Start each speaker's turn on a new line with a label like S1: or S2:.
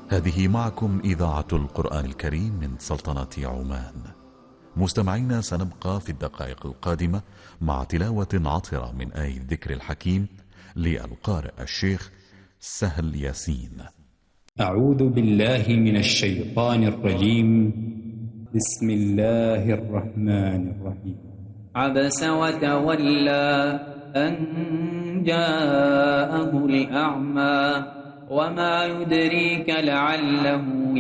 S1: هذه معكم إذاعة القرآن الكريم من سلطنة عمان. مستمعينا، سنبقى في الدقائق القادمة مع تلاوة عطرة من آية الذكر الحكيم للقارئ الشيخ سهل ياسين.
S2: أعوذ بالله من الشيطان الرجيم. بسم الله الرحمن الرحيم.
S3: عبس وتولى أن جاءه الأعمى وما يدريك لعله